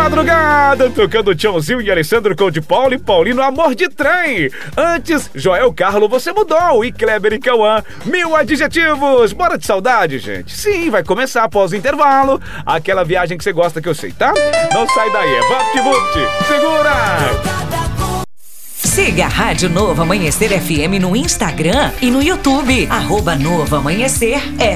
madrugada, tocando Tchãozinho e Alessandro com de Paulo e Paulino, Amor de Trem. Antes, Joel Carlo, Você Mudou, e Kleber e Cauã, Mil Adjetivos. Bora de saudade, gente? Sim, vai começar após o intervalo, aquela viagem que você gosta que eu sei, tá? Não sai daí, é vapt-vupt, segura! Siga a Rádio Novo Amanhecer FM no Instagram e no YouTube. @Novo Amanhecer